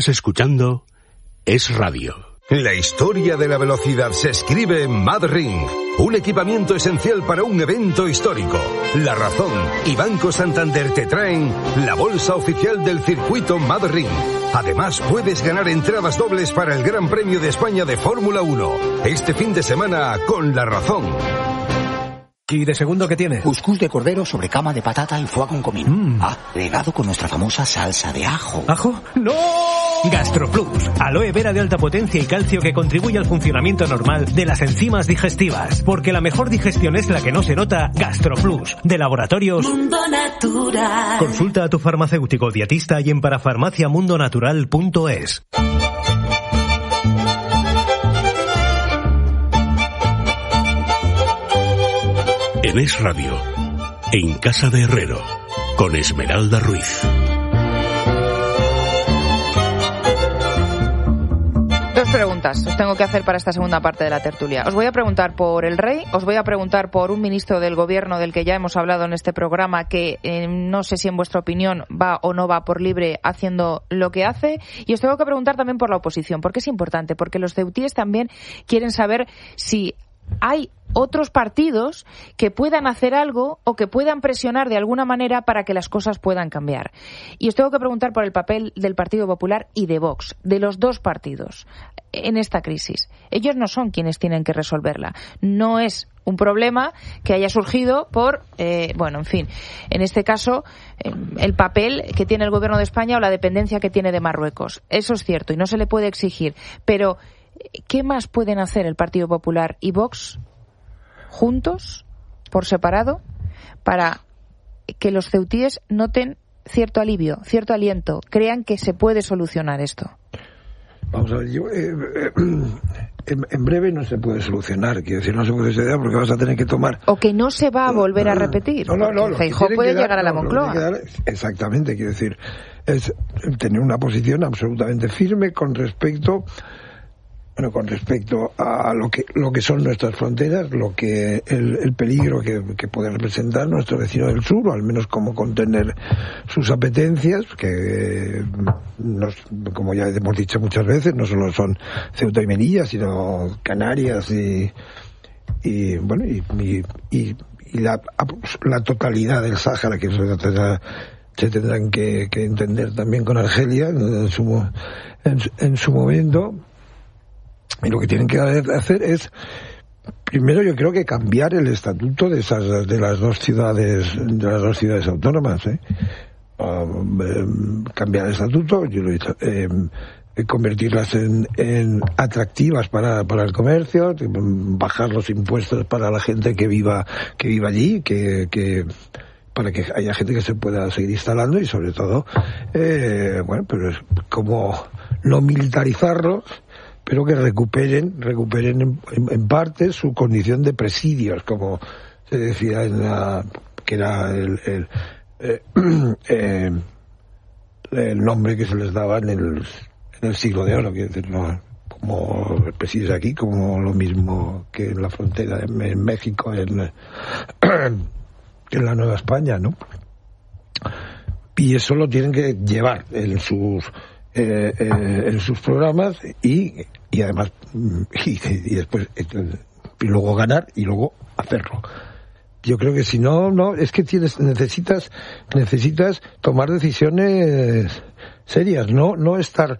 Estás escuchando Es Radio. La historia de la velocidad se escribe en MadRing, un equipamiento esencial para un evento histórico. La Razón y Banco Santander te traen la bolsa oficial del circuito MadRing. Además, puedes ganar entradas dobles para el Gran Premio de España de Fórmula 1, este fin de semana con La Razón. ¿Y de segundo qué tiene? Cuscús de cordero sobre cama de patata y foie con comino. Regado con nuestra famosa salsa de ajo. ¿Ajo? ¡No! GastroPlus, aloe vera de alta potencia y calcio que contribuye al funcionamiento normal de las enzimas digestivas. Porque la mejor digestión es la que no se nota. GastroPlus, de Laboratorios Mundo Natural. Consulta a tu farmacéutico dietista y en parafarmaciamundonatural.es. En Es Radio, en Casa de Herrero, con Esmeralda Ruiz. Dos preguntas os tengo que hacer para esta segunda parte de la tertulia. Os voy a preguntar por el rey, os voy a preguntar por un ministro del gobierno del que ya hemos hablado en este programa que no sé si en vuestra opinión va o no va por libre haciendo lo que hace, y os tengo que preguntar también por la oposición, porque es importante, porque los ceutíes también quieren saber si hay otros partidos que puedan hacer algo o que puedan presionar de alguna manera para que las cosas puedan cambiar. Y os tengo que preguntar por el papel del Partido Popular y de Vox, de los dos partidos, en esta crisis. Ellos no son quienes tienen que resolverla. No es un problema que haya surgido por, en este caso, el papel que tiene el Gobierno de España o la dependencia que tiene de Marruecos. Eso es cierto y no se le puede exigir. Pero, ¿qué más pueden hacer el Partido Popular y Vox juntos, por separado, para que los ceutíes noten cierto alivio, cierto aliento, crean que se puede solucionar esto? Vamos a ver, en breve no se puede solucionar, quiero decir, no se puede solucionar porque vas a tener que tomar... O que no se va a volver a repetir. No. Feijóo puede llegar a la Moncloa. Exactamente, quiero decir, es tener una posición absolutamente firme con respecto a lo que son nuestras fronteras, lo que el peligro que puede representar nuestro vecino del sur, o al menos cómo contener sus apetencias, que como ya hemos dicho muchas veces, no solo son Ceuta y Melilla, sino Canarias y la totalidad del Sáhara, que se tendrán que entender también con Argelia en su momento. Y lo que tienen que hacer es, primero, yo creo que cambiar el estatuto de las dos ciudades autónomas, cambiar el estatuto, convertirlas en atractivas para el comercio, bajar los impuestos para la gente que viva allí, para que haya gente que se pueda seguir instalando, y sobre todo, pero es como no militarizarlos, pero que recuperen en parte su condición de presidios, como se decía que era el nombre que se les daba en el siglo de oro, quiero decir, ¿no? Como presidios aquí, como lo mismo que en la frontera en México, en la Nueva España, ¿no? Y eso lo tienen que llevar en sus programas y además y después y luego ganar y luego hacerlo. Yo creo que si no es que necesitas tomar decisiones serias, no estar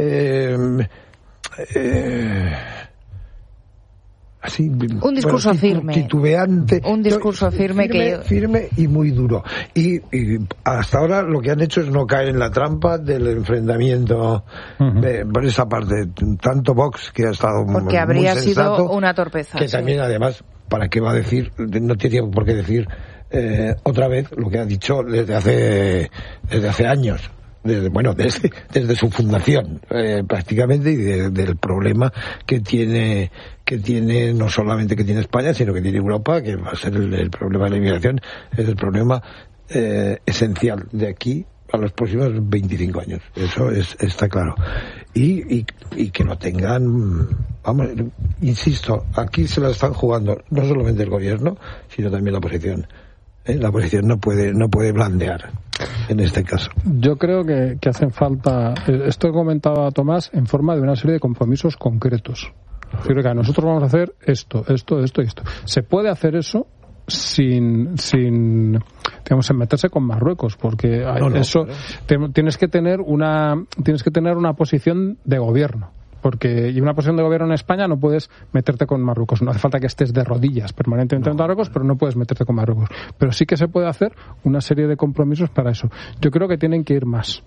así, un discurso firme, titubeante, un discurso firme y muy duro, y hasta ahora lo que han hecho es no caer en la trampa del enfrentamiento por esa parte, tanto Vox, que ha estado porque habría muy sensato, sido una torpeza, que también además, ¿para qué va a decir? No tiene por qué decir otra vez lo que ha dicho desde hace años, desde su fundación, prácticamente, y del problema que tiene no solamente que tiene España, sino que tiene Europa, que va a ser el problema de la inmigración, es el problema esencial de aquí a los próximos 25 años. Eso está claro. Y que lo tengan, insisto, aquí se la están jugando no solamente el gobierno, sino también la oposición. La oposición no puede blandear. en este caso. Yo creo que hacen falta, esto que comentaba Tomás, en forma de una serie de compromisos concretos. Creo que nosotros vamos a hacer esto y esto. Se puede hacer eso sin digamos, en meterse con Marruecos, porque tienes que tener una posición de gobierno. Porque y una posición de gobierno en España no puedes meterte con Marruecos. No hace falta que estés de rodillas permanentemente en Marruecos, pero no puedes meterte con Marruecos. Pero sí que se puede hacer una serie de compromisos para eso. Yo creo que tienen que ir más.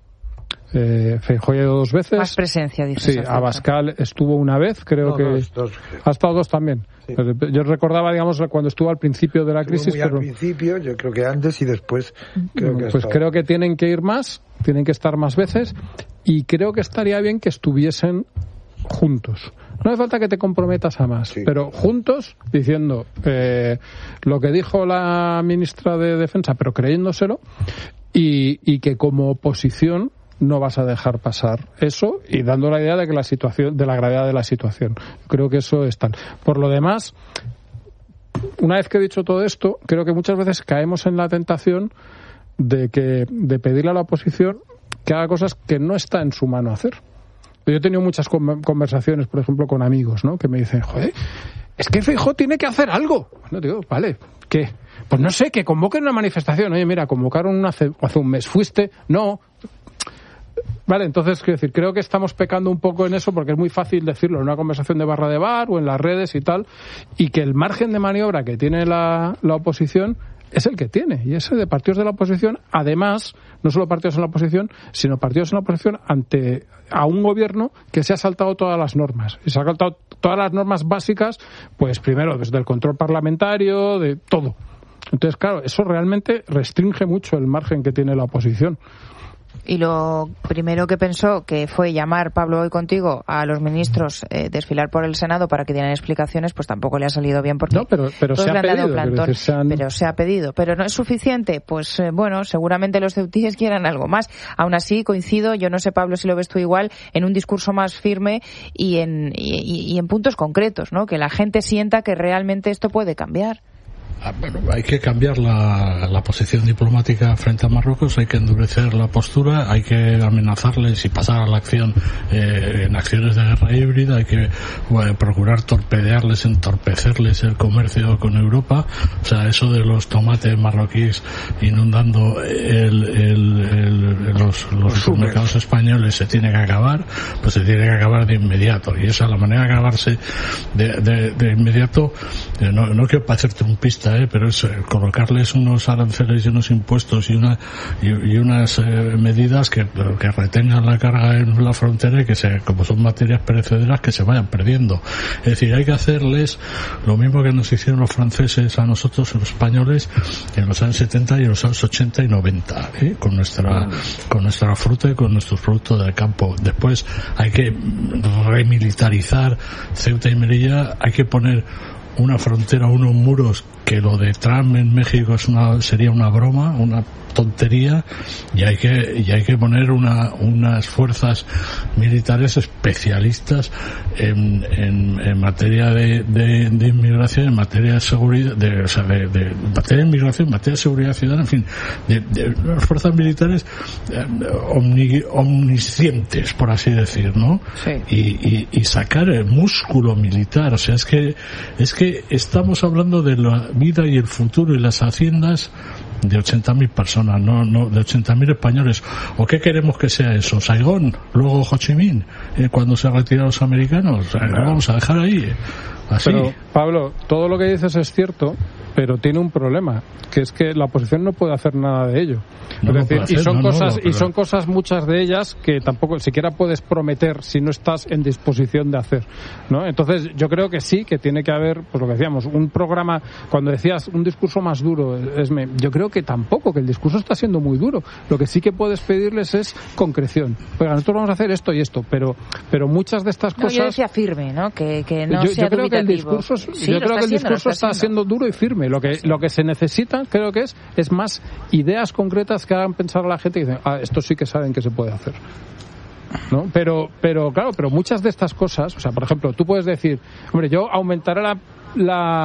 Feijóo ha ido 2 veces. Más presencia, dices. Sí, Abascal estuvo una vez, creo que... Dos. Ha estado 2 también. Sí. Yo recordaba, digamos, cuando estuvo al principio de la crisis. Al principio, yo creo que antes y después. Creo que tienen que ir más, tienen que estar más veces, y creo que estaría bien que estuviesen juntos. No hace falta que te comprometas a más, pero juntos, diciendo lo que dijo la ministra de Defensa, pero creyéndoselo, y que como oposición no vas a dejar pasar eso, y dando la idea de que de la gravedad de la situación. Creo que eso es tal. Por lo demás, una vez que he dicho todo esto, creo que muchas veces caemos en la tentación de pedirle a la oposición que haga cosas que no está en su mano hacer. Yo he tenido muchas conversaciones, por ejemplo, con amigos, ¿no? Que me dicen, joder, es que Feijóo tiene que hacer algo. No digo, vale, ¿qué? Pues no sé, que convoquen una manifestación. Oye, mira, convocaron hace un mes. ¿Fuiste? No. Vale, entonces, quiero decir, creo que estamos pecando un poco en eso, porque es muy fácil decirlo en una conversación de barra de bar o en las redes y tal, y que el margen de maniobra que tiene la oposición es el que tiene, y ese de partidos de la oposición, además, no solo partidos en la oposición, sino partidos en la oposición a un gobierno que se ha saltado todas las normas, y se ha saltado todas las normas básicas, pues primero desde el control parlamentario, de todo. Entonces, claro, eso realmente restringe mucho el margen que tiene la oposición. Y lo primero que pensó, que fue llamar, Pablo, hoy contigo, a los ministros, desfilar por el Senado para que dieran explicaciones, pues tampoco le ha salido bien, porque no, pero todos se le ha han dado pedido, plantón. Pero se ha pedido. Pero no es suficiente. Pues bueno, seguramente los ceutíes quieran algo más. Aún así, coincido, yo no sé, Pablo, si lo ves tú igual, en un discurso más firme y en puntos concretos, ¿no? Que la gente sienta que realmente esto puede cambiar. Bueno, hay que cambiar la posición diplomática frente a Marruecos, hay que endurecer la postura, hay que amenazarles y pasar a la acción en acciones de guerra híbrida, hay que procurar entorpecerles el comercio con Europa. O sea, eso de los tomates marroquíes inundando los supermercados españoles se tiene que acabar, pues se tiene que acabar de inmediato, y esa es la manera de acabarse de inmediato. No quiero parecer trumpista, pero es colocarles unos aranceles y unos impuestos y unas medidas que retengan la carga en la frontera y que como son materias perecederas, que se vayan perdiendo. Es decir, hay que hacerles lo mismo que nos hicieron los franceses a nosotros, los españoles, en los años 70 y en los años 80 y 90, con nuestra fruta y con nuestros productos del campo. Después hay que remilitarizar Ceuta y Melilla, hay que poner una frontera, unos muros, que lo de Trump en México sería una broma, una tontería, y hay que poner unas fuerzas militares especialistas en materia de inmigración, en materia de seguridad, de materia de inmigración, en materia de seguridad ciudadana, en fin, de unas fuerzas militares omniscientes, por así decir, ¿no? Sí. Y sacar el músculo militar. O sea, es que estamos hablando de la vida y el futuro y las haciendas de 80.000 personas, no de 80.000 españoles. ¿O qué queremos que sea eso? ¿Saigón? ¿Luego Ho Chi Minh? ¿Cuando se retiran los americanos? ¿Lo vamos a dejar ahí? Así. Pero, Pablo, todo lo que dices es cierto, pero tiene un problema, que es que la oposición no puede hacer nada de ello. Son cosas, muchas de ellas, que tampoco siquiera puedes prometer si no estás en disposición de hacer, ¿no? Entonces, yo creo que sí, que tiene que haber, pues lo que decíamos, un programa. Cuando decías un discurso más duro, yo creo que tampoco, que el discurso está siendo muy duro. Lo que sí que puedes pedirles es concreción. Pues nosotros vamos a hacer esto y esto, pero muchas de estas cosas. Yo decía firme, ¿no? Que no sea dubitativo. Yo creo que el discurso está siendo duro y firme. Lo que se necesita, creo que es más ideas concretas que hagan pensar a la gente y dicen, esto sí que saben que se puede hacer, ¿no? Pero muchas de estas cosas, o sea, por ejemplo, tú puedes decir, hombre, yo aumentaré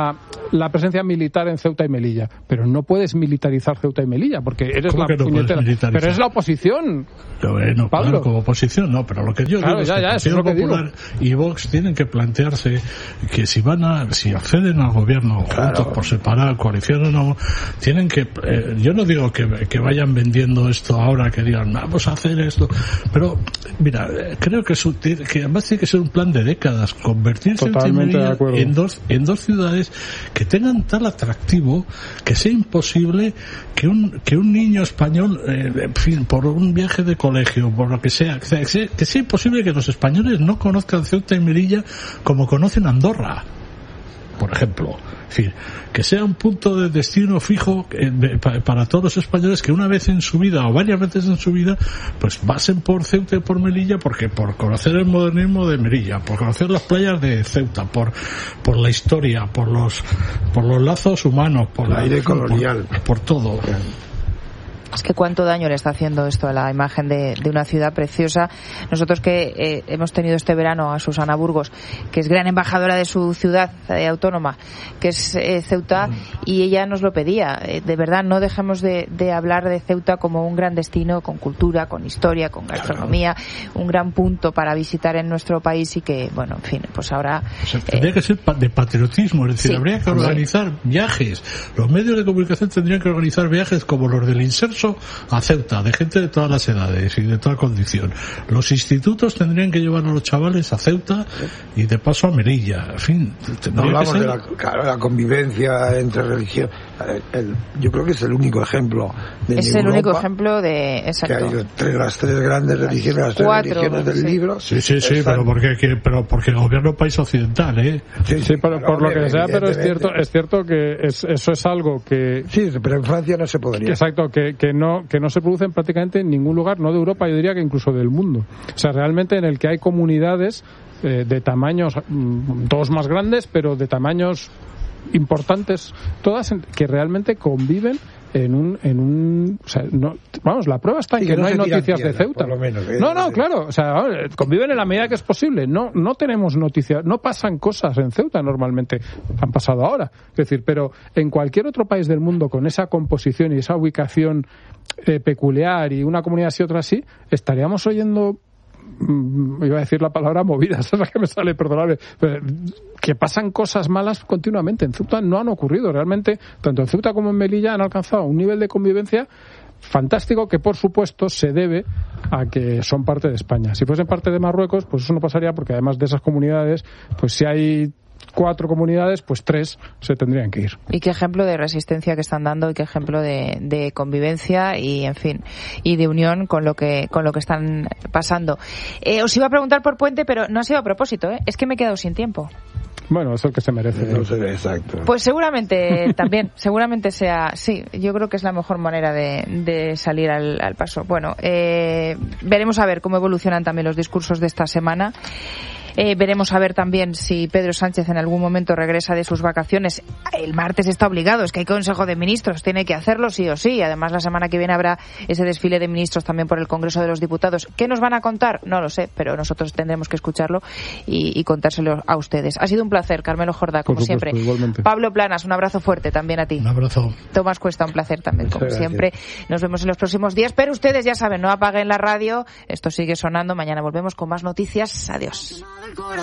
la presencia militar en Ceuta y Melilla, pero no puedes militarizar Ceuta y Melilla porque eres la puñetera. Pero es la oposición. Bueno, Pablo. Claro, como oposición no, pero lo que yo digo es que el Partido Popular y Vox tienen que plantearse que si acceden al gobierno juntos por separar, coalición o no, tienen que yo no digo que vayan vendiendo esto ahora, que digan vamos a hacer esto, pero mira, creo que además tiene que ser un plan de décadas, convertirse en dos ciudades que tengan tal atractivo que sea imposible que un niño español, en fin, por un viaje de colegio, por lo que sea imposible que los españoles no conozcan Ceuta y Melilla como conocen Andorra, por ejemplo. Es decir, que sea un punto de destino fijo para todos los españoles, que una vez en su vida o varias veces en su vida pues pasen por Ceuta y por Melilla, porque por conocer el modernismo de Melilla, por conocer las playas de Ceuta, por la historia, por los lazos humanos, por el aire colonial, por todo. Es que cuánto daño le está haciendo esto a la imagen de una ciudad preciosa. Nosotros que hemos tenido este verano a Susana Burgos, que es gran embajadora de su ciudad autónoma, que es Ceuta, y ella nos lo pedía. De verdad, no dejemos de hablar de Ceuta como un gran destino, con cultura, con historia, con gastronomía, un gran punto para visitar en nuestro país y que, bueno, en fin, pues ahora... tendría que ser de patriotismo, es decir, habría que organizar viajes. Los medios de comunicación tendrían que organizar viajes como los del Inserso a Ceuta, de gente de todas las edades y de toda condición. Los institutos tendrían que llevar a los chavales a Ceuta y de paso a Melilla. En fin, no hablamos de la convivencia entre religiones. Yo creo que es el único ejemplo de es Europa, el único ejemplo de exacto. Que hay las tres grandes religiones, las tres religiones del libro. Sí, pero porque el gobierno país occidental, Sí, por lo que sea, pero es cierto que eso es algo que... Sí, pero en Francia no se podría. Exacto, que no se producen prácticamente en ningún lugar, no de Europa, yo diría que incluso del mundo. O sea, realmente en el que hay comunidades de tamaños, todos más grandes, pero de tamaños importantes, todas que realmente conviven en un o sea, no, vamos, la prueba está en que no hay noticias de Ceuta. Por lo menos, claro, o sea, conviven en la medida que es posible. No tenemos noticias, no pasan cosas en Ceuta normalmente, han pasado ahora. Es decir, pero en cualquier otro país del mundo con esa composición y esa ubicación peculiar y una comunidad así otra así, estaríamos oyendo, iba a decir la palabra movidas, es la que me sale, perdonadme, que pasan cosas malas continuamente. En Ceuta no han ocurrido realmente, tanto en Ceuta como en Melilla han alcanzado un nivel de convivencia fantástico que por supuesto se debe a que son parte de España. Si fuesen parte de Marruecos, pues eso no pasaría, porque además de esas comunidades, pues si hay 4 comunidades, pues 3 se tendrían que ir. Y qué ejemplo de resistencia que están dando y qué ejemplo de convivencia y, en fin, y de unión con lo que están pasando. Os iba a preguntar por Puente, pero no ha sido a propósito, es que me he quedado sin tiempo. Bueno, es el que se merece. No sé, exacto. Pues seguramente también, seguramente sea, sí, yo creo que es la mejor manera de salir al paso. Bueno, veremos a ver cómo evolucionan también los discursos de esta semana. Veremos a ver también si Pedro Sánchez en algún momento regresa de sus vacaciones. El martes está obligado, es que hay Consejo de Ministros, tiene que hacerlo sí o sí. Además, la semana que viene habrá ese desfile de ministros también por el Congreso de los Diputados. ¿Qué nos van a contar? No lo sé, pero nosotros tendremos que escucharlo y contárselo a ustedes. Ha sido un placer, Carmelo Jordá, como siempre. Igualmente. Pablo Planas, un abrazo fuerte también a ti. Un abrazo. Tomás Cuesta, un placer también, como siempre. Nos vemos en los próximos días, pero ustedes ya saben, no apaguen la radio, esto sigue sonando. Mañana volvemos con más noticias. Adiós.